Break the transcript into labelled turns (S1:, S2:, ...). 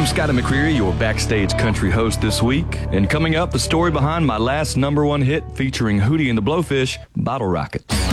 S1: I'm Scotty McCreery, your backstage country host this week. And coming up, the story behind my last #1 hit featuring Hootie and the Blowfish, Bottle Rockets.